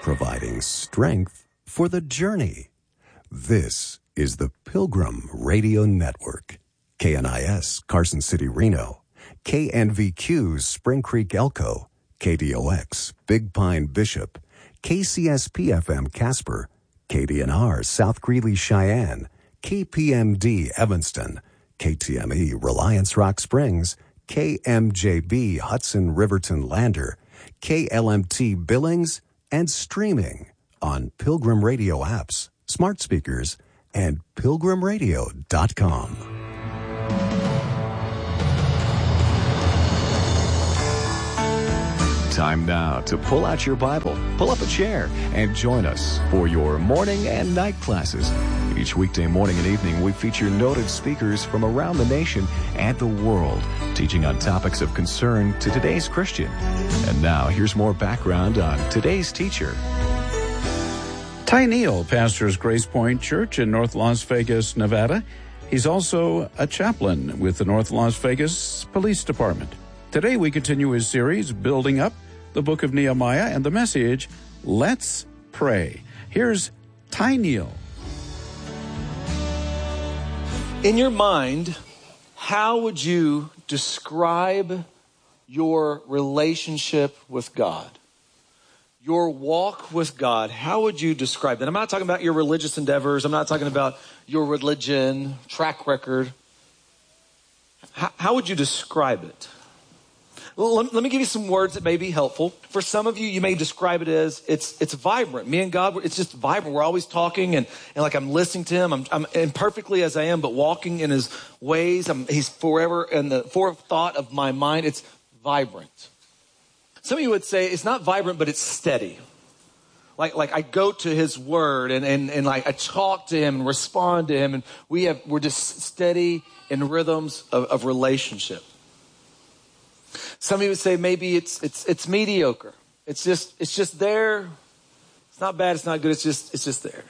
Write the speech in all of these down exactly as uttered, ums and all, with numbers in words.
providing strength for the journey. This is the Pilgrim Radio Network. K N I S, Carson City, Reno. K N V Q, Spring Creek, Elko. K D O X, Big Pine, Bishop. K C S P F M, Casper. K D N R, South Greeley, Cheyenne. K P M D, Evanston. K T M E, Reliance Rock Springs. K M J B, Hudson, Riverton, Lander. K L M T, Billings, and streaming on Pilgrim Radio apps, smart speakers, and pilgrim radio dot com. Time now to pull out your Bible, pull up a chair, and join us for your morning and night classes. Each weekday morning and evening, we feature noted speakers from around the nation and the world, teaching on topics of concern to today's Christian. And now, here's more background on today's teacher. Ty Neal pastors Grace Point Church in North Las Vegas, Nevada. He's also a chaplain with the North Las Vegas Police Department. Today, we continue his series, Building Up the Book of Nehemiah, and the message, Let's Pray. Here's Ty Neal. In your mind, how would you describe your relationship with God? Your walk with God, how would you describe that? I'm not talking about your religious endeavors. I'm not talking about your religion, track record. How, how would you describe it? Well, let, let me give you some words that may be helpful. For some of you, you may describe it as it's it's vibrant. Me and God, it's just vibrant. We're always talking and, and like I'm listening to him. I'm, I'm imperfectly as I am, but walking in his ways. I'm, he's forever in the forethought of my mind. It's vibrant. Some of you would say it's not vibrant, but it's steady. Like like I go to his word and, and, and like I talk to him and respond to him. And we have, we're just steady in rhythms of, of relationship. Some of you would say maybe it's it's it's mediocre. It's just it's just there. It's not bad. It's not good. It's just it's just there.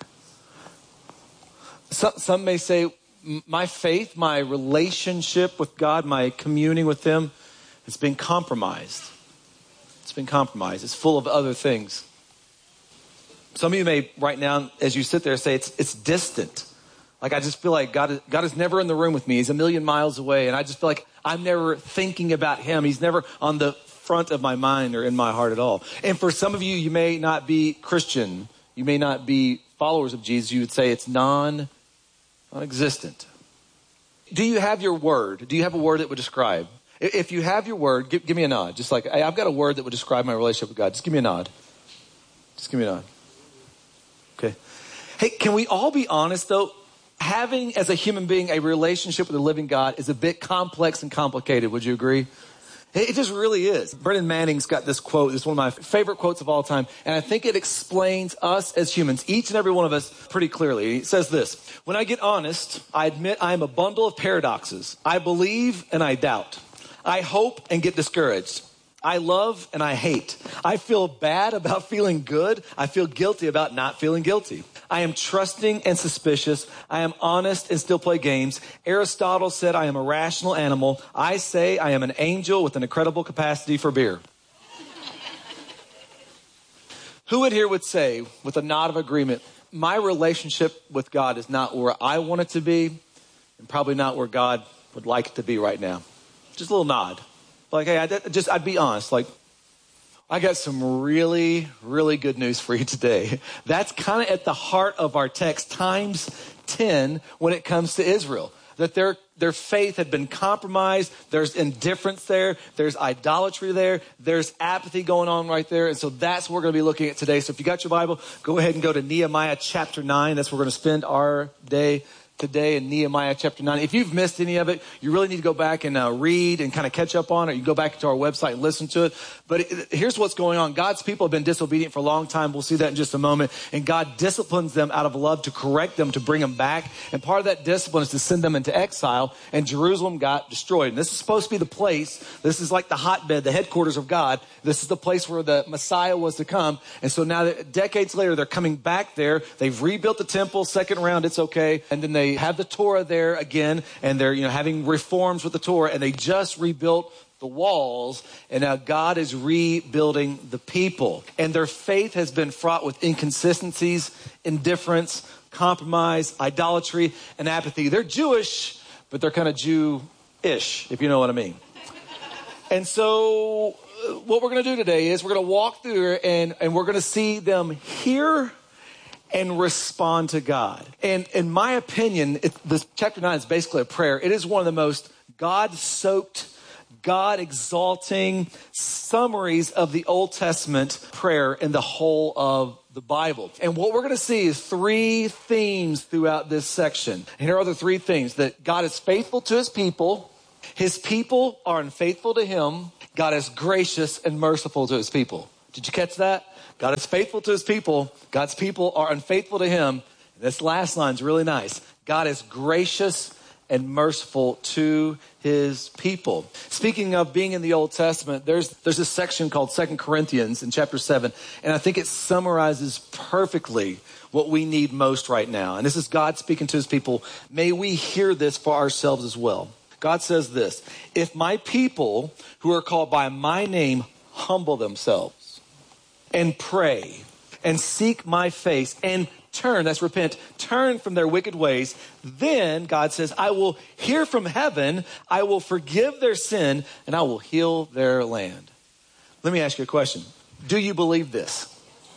Some some may say my faith, my relationship with God, my communing with him has been compromised. It's been compromised. It's full of other things. Some of you may right now, as you sit there, say it's it's distant. Like I just feel like God is, God is never in the room with me. He's a million miles away. And I just feel like I'm never thinking about him. He's never on the front of my mind or in my heart at all. And for some of you, you may not be Christian. You may not be followers of Jesus. You would say it's non, non-existent. Do you have your word? Do you have a word that would describe? If you have your word, give, give me a nod. Just like, hey, I've got a word that would describe my relationship with God. Just give me a nod. Just give me a nod. Okay. Hey, can we all be honest though? Having, as a human being, a relationship with the living God is a bit complex and complicated. Would you agree? It just really is. Brennan Manning's got this quote. It's one of my favorite quotes of all time. And I think it explains us as humans, each and every one of us, pretty clearly. It says this: when I get honest, I admit I am a bundle of paradoxes. I believe and I doubt. I hope and get discouraged. I love and I hate. I feel bad about feeling good. I feel guilty about not feeling guilty. I am trusting and suspicious. I am honest and still play games. Aristotle said I am a rational animal. I say I am an angel with an incredible capacity for beer. Who in here would say, with a nod of agreement, my relationship with God is not where I want it to be and probably not where God would like it to be right now? Just a little nod. Like, hey, I just, I'd be honest. Like, I got some really, really good news for you today. That's kind of at the heart of our text, times ten when it comes to Israel. That their their faith had been compromised. There's indifference there. There's idolatry there. There's apathy going on right there. And so that's what we're going to be looking at today. So if you got your Bible, go ahead and go to Nehemiah chapter nine. That's where we're going to spend our day today in Nehemiah chapter nine. If you've missed any of it, you really need to go back and uh, read and kind of catch up on it. You can go back to our website and listen to it. But it, here's what's going on. God's people have been disobedient for a long time. We'll see that in just a moment. And God disciplines them out of love to correct them, to bring them back. And part of that discipline is to send them into exile. And Jerusalem got destroyed. And this is supposed to be the place. This is like the hotbed, the headquarters of God. This is the place where the Messiah was to come. And so now, that decades later, they're coming back there. They've rebuilt the temple. Second round, it's okay. And then they have the Torah there again, and they're, you know, having reforms with the Torah, and they just rebuilt the walls, and now God is rebuilding the people. And their faith has been fraught with inconsistencies, indifference, compromise, idolatry, and apathy. They're Jewish, but they're kind of Jew-ish, if you know what I mean. And so what we're going to do today is we're going to walk through and, and we're going to see them hear and respond to God. And in my opinion, it, this chapter nine is basically a prayer. It is one of the most God-soaked, God-exalting summaries of the Old Testament prayer in the whole of the Bible. And what we're going to see is three themes throughout this section. And here are the three things: that God is faithful to his people, his people are unfaithful to him, God is gracious and merciful to his people. Did you catch that? God is faithful to his people, God's people are unfaithful to him. And this last line is really nice. God is gracious and merciful to his people. Speaking of being in the Old Testament, there's there's a section called Second Corinthians in chapter seven, and I think it summarizes perfectly what we need most right now. And this is God speaking to his people. May we hear this for ourselves as well. God says this: if my people who are called by my name humble themselves and pray and seek my face and turn, that's repent, turn from their wicked ways, then God says, I will hear from heaven, I will forgive their sin, and I will heal their land. Let me ask you a question. Do you believe this?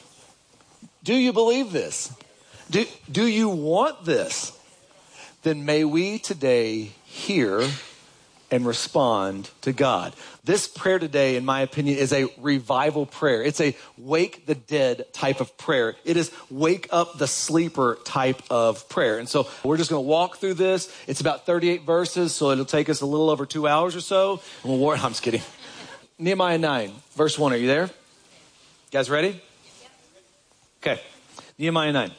Do you believe this? Do, do you want this? Then may we today hear and respond to God. This prayer today, in my opinion, is a revival prayer. It's a wake the dead type of prayer. It is wake up the sleeper type of prayer. And so we're just going to walk through this. It's about thirty-eight verses, so it'll take us a little over two hours or so. And we'll war- I'm just kidding. Nehemiah nine, verse one. Are you there? You guys ready? Okay. Nehemiah nine.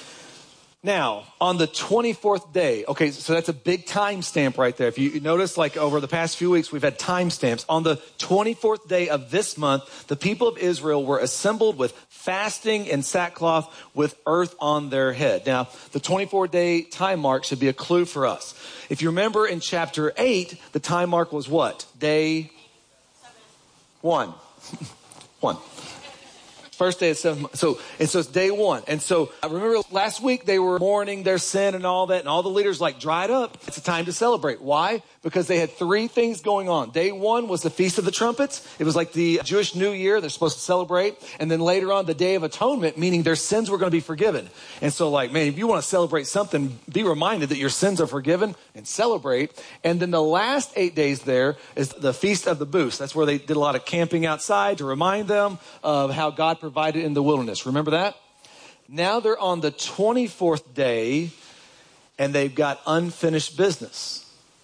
Now, on the twenty-fourth day, okay, so that's a big time stamp right there. If you notice, like over the past few weeks, we've had time stamps. On the twenty-fourth day of this month, the people of Israel were assembled with fasting and sackcloth with earth on their head. Now, the twenty-four day time mark should be a clue for us. If you remember in chapter eight, the time mark was what? Day one. One. First day of seven months. So, and so it's day one. And so I remember last week they were mourning their sin and all that, and all the leaders like dried up. It's a time to celebrate. Why? Because they had three things going on. Day one was the Feast of the Trumpets. It was like the Jewish New Year they're supposed to celebrate. And then later on, the Day of Atonement, meaning their sins were going to be forgiven. And so like, man, if you want to celebrate something, be reminded that your sins are forgiven and celebrate. And then the last eight days there is the Feast of the Booths. That's where they did a lot of camping outside to remind them of how God provided in the wilderness. Remember that? Now they're on the twenty-fourth day and they've got unfinished business.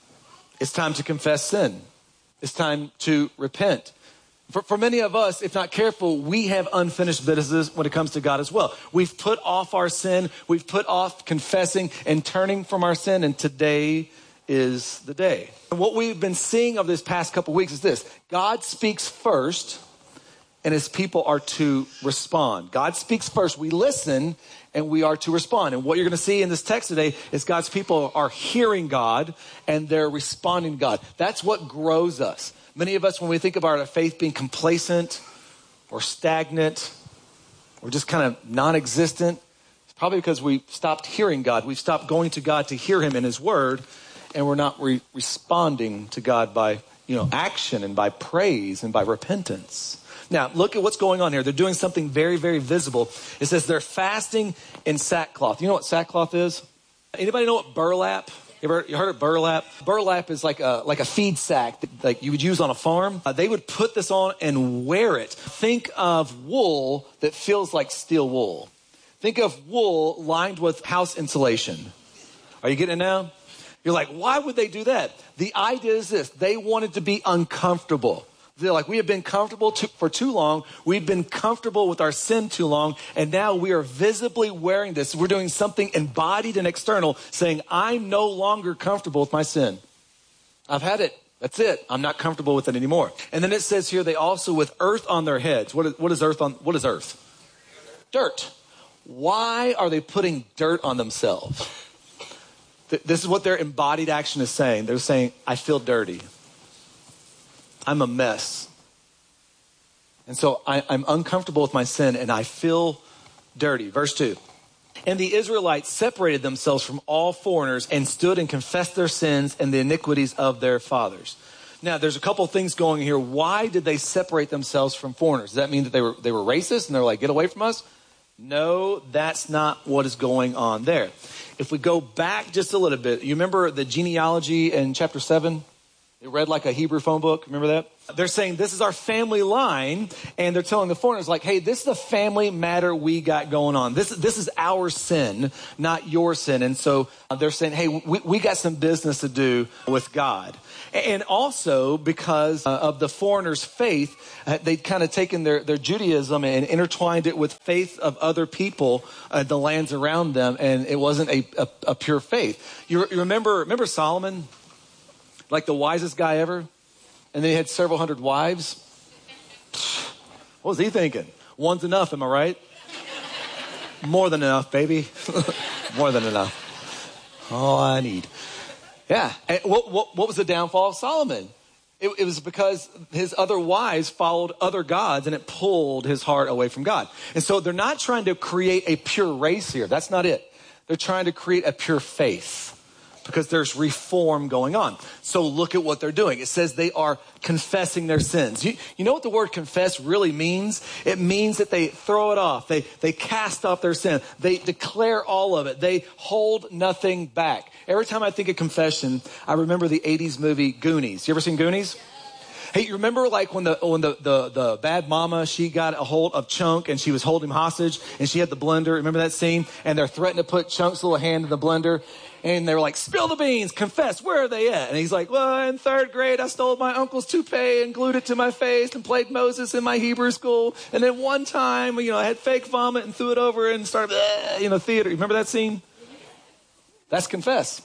It's time to confess sin. It's time to repent. For, for many of us, if not careful, we have unfinished business when it comes to God as well. We've put off our sin. We've put off confessing and turning from our sin. And today is the day. And what we've been seeing of this past couple weeks is this: God speaks first, and his people are to respond. God speaks first. We listen, and we are to respond. And what you're going to see in this text today is God's people are hearing God, and they're responding to God. That's what grows us. Many of us, when we think about our faith being complacent or stagnant or just kind of non-existent, it's probably because we stopped hearing God. We've stopped going to God to hear him in his word, and we're not re- responding to God by, you know, action and by praise and by repentance. Now, look at what's going on here. They're doing something very, very visible. It says they're fasting in sackcloth. You know what sackcloth is? Anybody know what burlap? You ever you heard of burlap? Burlap is like a like a feed sack that like you would use on a farm. Uh, they would put this on and wear it. Think of wool that feels like steel wool. Think of wool lined with house insulation. Are you getting it now? You're like, why would they do that? The idea is this: they wanted to be uncomfortable. They're like, we have been comfortable to, for too long. We've been comfortable with our sin too long. And now we are visibly wearing this. We're doing something embodied and external, saying, I'm no longer comfortable with my sin. I've had it. That's it. I'm not comfortable with it anymore. And then it says here, they also with earth on their heads. What is, what is earth on? What is earth? Dirt. Why are they putting dirt on themselves? This is what their embodied action is saying. They're saying, I feel dirty. I'm a mess. And so I, I'm uncomfortable with my sin and I feel dirty. Verse two. And the Israelites separated themselves from all foreigners and stood and confessed their sins and the iniquities of their fathers. Now, there's a couple of things going here. Why did they separate themselves from foreigners? Does that mean that they were they were racist and they're like, get away from us? No, that's not what is going on there. If we go back just a little bit, you remember the genealogy in chapter seven? It read like a Hebrew phone book. Remember that? They're saying this is our family line, and they're telling the foreigners like, hey, this is the family matter we got going on. This, this is our sin, not your sin. And so they're saying, hey, we, we got some business to do with God. And also because of the foreigners' faith, they'd kind of taken their, their Judaism and intertwined it with faith of other people, uh, the lands around them, and it wasn't a, a, a pure faith. You, you remember, remember Solomon? Like the wisest guy ever? And then he had several hundred wives. What was he thinking? One's enough, am I right? More than enough, baby. More than enough. All I need. Yeah. And what, what, what was the downfall of Solomon? It, it was because his other wives followed other gods and it pulled his heart away from God. And so they're not trying to create a pure race here. That's not it. They're trying to create a pure faith, because there's reform going on. So look at what they're doing. It says they are confessing their sins. You, you know what the word confess really means? It means that they throw it off. They, they cast off their sin. They declare all of it. They hold nothing back. Every time I think of confession, I remember the eighties movie Goonies. You ever seen Goonies? Hey, you remember like when the when the, the, the bad mama, she got a hold of Chunk and she was holding him hostage and she had the blender. Remember that scene? And they're threatening to put Chunk's little hand in the blender. And they were like, spill the beans, confess, where are they at? And he's like, well, in third grade, I stole my uncle's toupee and glued it to my face and played Moses in my Hebrew school. And then one time, you know, I had fake vomit and threw it over and started, uh, you know, theater. Remember that scene? That's confess.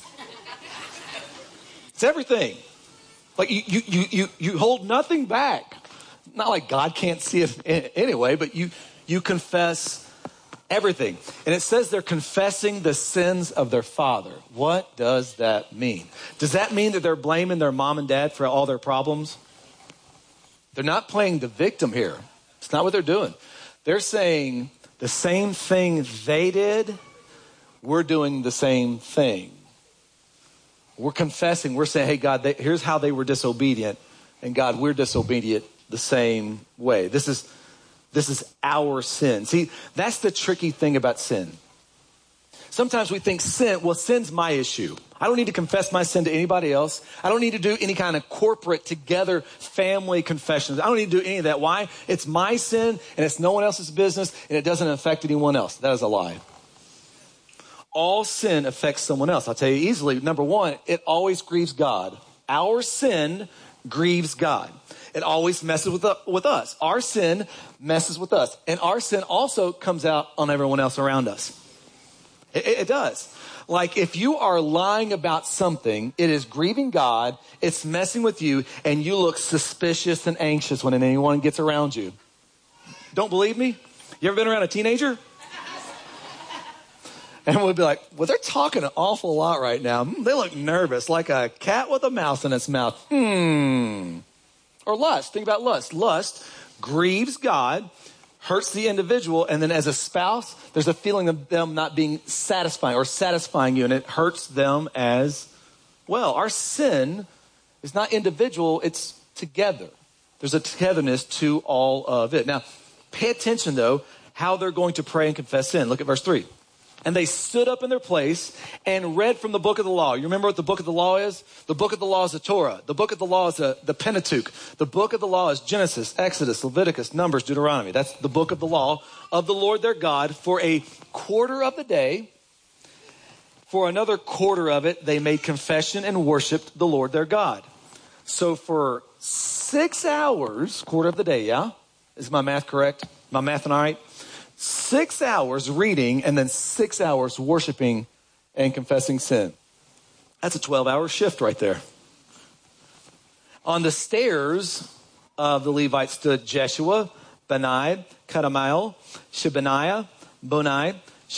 It's everything. Like you, you, you, you, you hold nothing back. Not like God can't see it anyway, but you, you confess everything. And it says they're confessing the sins of their father. What does that mean? Does that mean that they're blaming their mom and dad for all their problems? They're not playing the victim here. It's not what they're doing. They're saying the same thing they did, we're doing the same thing. We're confessing. We're saying, hey, God, they, here's how they were disobedient. And God, we're disobedient the same way. This is This is our sin. See, that's the tricky thing about sin. Sometimes we think sin, well, sin's my issue. I don't need to confess my sin to anybody else. I don't need to do any kind of corporate together family confessions. I don't need to do any of that. Why? It's my sin and it's no one else's business and it doesn't affect anyone else. That is a lie. All sin affects someone else. I'll tell you easily. Number one, it always grieves God. Our sin grieves God. It always messes with, the, with us. Our sin messes with us. And our sin also comes out on everyone else around us. It, it, it does. Like if you are lying about something, it is grieving God, it's messing with you, and you look suspicious and anxious when anyone gets around you. Don't believe me? You ever been around a teenager? And we'll be like, well, they're talking an awful lot right now. They look nervous, like a cat with a mouse in its mouth. Hmm. Or lust. Think about lust. Lust grieves God, hurts the individual, and then as a spouse, there's a feeling of them not being satisfying or satisfying you, and it hurts them as well. Our sin is not individual, it's together. There's a togetherness to all of it. Now, pay attention, though, how they're going to pray and confess sin. Look at verse three. And they stood up in their place and read from the book of the law. You remember what the book of the law is? The book of the law is the Torah. The book of the law is the, the Pentateuch. The book of the law is Genesis, Exodus, Leviticus, Numbers, Deuteronomy. That's the book of the law of the Lord their God. For a quarter of the day, for another quarter of it, they made confession and worshiped the Lord their God. So for six hours, quarter of the day, yeah? Is my math correct? My math all right? Six hours reading and then six hours worshiping and confessing sin. That's a twelve-hour shift right there. On the stairs of the Levites stood Jeshua, Benai, Kadmiel, Shebaniah, Bonai,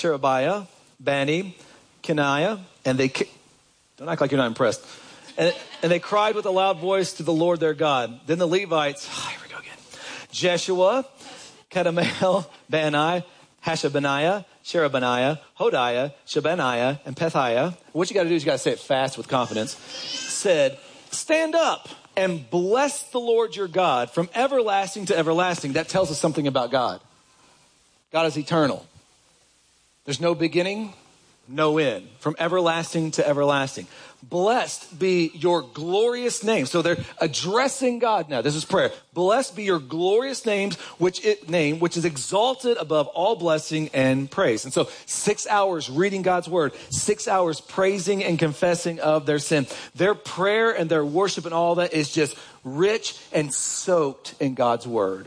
Sherebiah, Bani, Kenaiah, and they... Don't act like you're not impressed. And, And they cried with a loud voice to the Lord their God. Then the Levites, oh, here we go again. Jeshua, Kadmiel, Bani, Hashabaniah, Sherebaniah, Hodiah, Shebaniah, and Pethiah. What you got to do is you got to say it fast with confidence. Said, stand up and bless the Lord your God from everlasting to everlasting. That tells us something about God. God is eternal. There's no beginning, no end. From everlasting to everlasting. Blessed be your glorious name. So they're addressing God now. This is prayer. Blessed be your glorious names, which it name, which is exalted above all blessing and praise. And so six hours reading God's word, six hours praising and confessing of their sin. Their prayer and their worship and all that is just rich and soaked in God's word.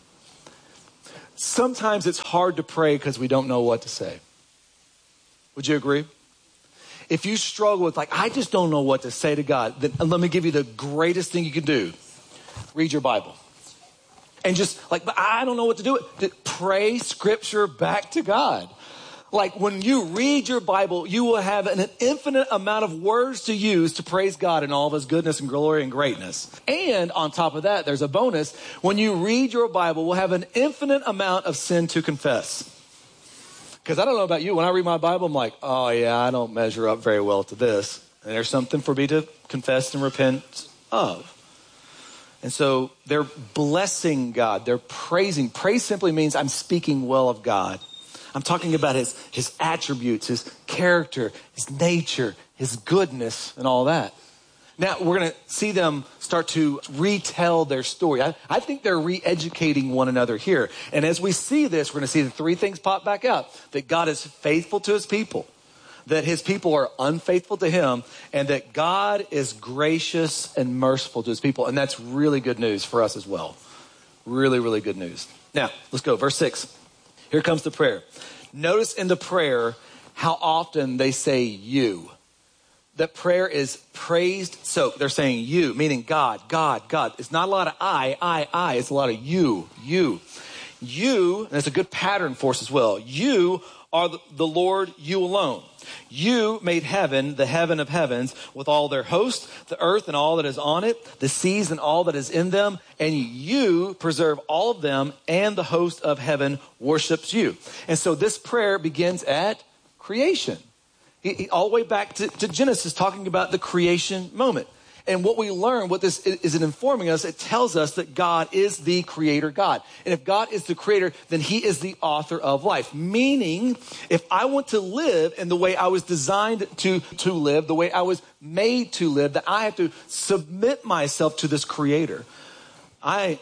Sometimes it's hard to pray because we don't know what to say. Would you agree? If you struggle with like, I just don't know what to say to God, then let me give you the greatest thing you can do. Read your Bible. And just like, but I don't know what to do. Pray scripture back to God. Like when you read your Bible, you will have an infinite amount of words to use to praise God in all of his goodness and glory and greatness. And on top of that, there's a bonus. When you read your Bible, we'll have an infinite amount of sin to confess. Because I don't know about you, when I read my Bible, I'm like, oh yeah, I don't measure up very well to this. And there's something for me to confess and repent of. And so they're blessing God. They're praising. Praise simply means I'm speaking well of God. I'm talking about his, his attributes, his character, his nature, his goodness, and all that. Now, we're going to see them start to retell their story. I, I think they're re-educating one another here. And as we see this, we're going to see the three things pop back out. That God is faithful to his people. That his people are unfaithful to him. And that God is gracious and merciful to his people. And that's really good news for us as well. Really, really good news. Now, let's go. Verse six. Here comes the prayer. Notice in the prayer how often they say you. That prayer is praised soaked. They're saying you, meaning God, God, God. It's not a lot of I, I, I. It's a lot of you, you. You, and it's a good pattern for us as well. You are the, the Lord, you alone. You made heaven, the heaven of heavens, with all their host, the earth and all that is on it, the seas and all that is in them, and you preserve all of them, and the host of heaven worships you. And so this prayer begins at creation. He, he, all the way back to, to Genesis, talking about the creation moment. And what we learn, what this is, is it informing us, it tells us that God is the creator God. And if God is the creator, then he is the author of life. Meaning, if I want to live in the way I was designed to, to live, the way I was made to live, that I have to submit myself to this creator. I,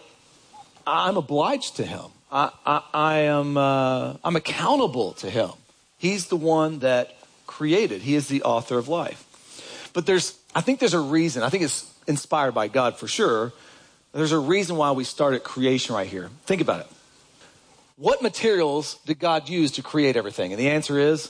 I'm obliged to him. I, I, I am, uh, I'm accountable to him. He's the one that created. He is the author of life. But there's, I think there's a reason. I think it's inspired by God for sure. There's a reason why we started creation right here. Think about it. What materials did God use to create everything? And the answer is,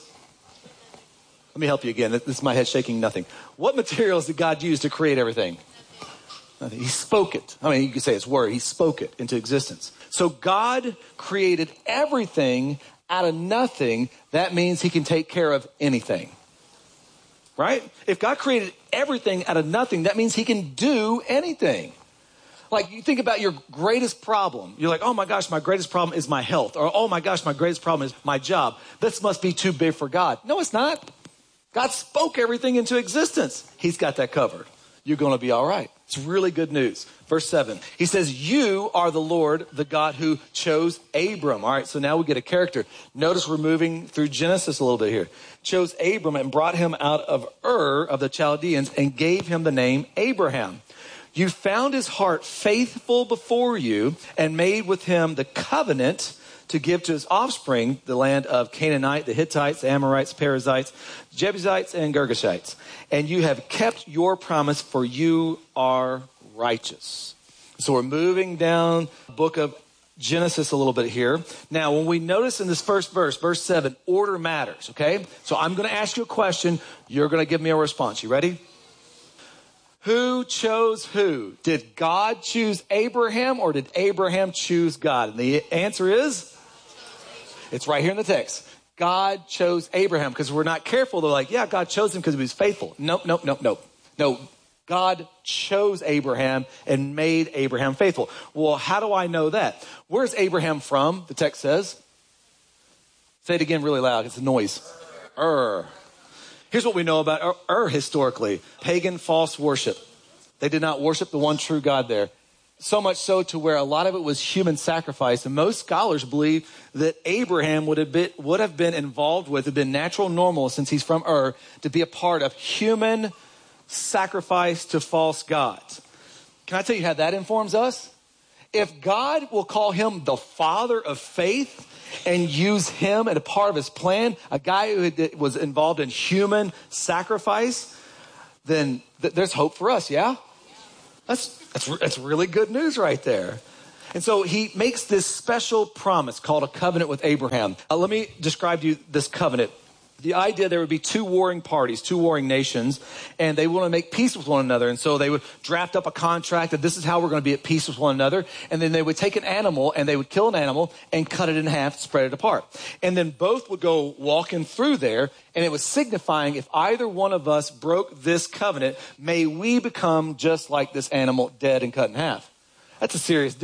let me help you again. This is my head shaking nothing. What materials did God use to create everything? Nothing. He spoke it. I mean, you could say it's word. He spoke it into existence. So God created everything out of nothing. That means he can take care of anything. Right? If God created everything out of nothing, that means he can do anything. Like you think about your greatest problem. You're like, oh my gosh, my greatest problem is my health. Or, oh my gosh, my greatest problem is my job. This must be too big for God. No, it's not. God spoke everything into existence. He's got that covered. You're going to be all right. It's really good news. Verse seven, he says, you are the Lord, the God who chose Abram. All right, so now we get a character. Notice we're moving through Genesis a little bit here. Chose Abram and brought him out of Ur of the Chaldeans and gave him the name Abraham. You found his heart faithful before you and made with him the covenant to give to his offspring the land of Canaanite, the Hittites, the Amorites, Perizzites, Jebusites, and Girgashites. And you have kept your promise, for you are righteous. So we're moving down the book of Genesis a little bit here. Now, when we notice in this first verse, verse seven, order matters, okay? So I'm going to ask you a question. You're going to give me a response. You ready? Who chose who? Did God choose Abraham or did Abraham choose God? And the answer is, it's right here in the text. God chose Abraham because we're not careful. They're like, yeah, God chose him because he was faithful. Nope, nope, nope, nope. No, God chose Abraham and made Abraham faithful. Well, how do I know that? Where's Abraham from? The text says. Say it again really loud. It's a noise. Ur. Here's what we know about Ur, Ur historically. Pagan false worship. They did not worship the one true God there. So much so to where a lot of it was human sacrifice. And most scholars believe that Abraham would have been, would have been involved with, have been natural normal since he's from Ur, to be a part of human sacrifice to false gods. Can I tell you how that informs us? If God will call him the father of faith and use him as a part of his plan, a guy who was involved in human sacrifice, then th- there's hope for us, yeah? That's, that's, that's really good news right there. And so he makes this special promise called a covenant with Abraham. Uh, let me describe to you this covenant. The idea there would be two warring parties, two warring nations, and they want to make peace with one another. And so they would draft up a contract that this is how we're going to be at peace with one another. And then they would take an animal and they would kill an animal and cut it in half, spread it apart. And then both would go walking through there, and it was signifying if either one of us broke this covenant, may we become just like this animal, dead and cut in half. That's a serious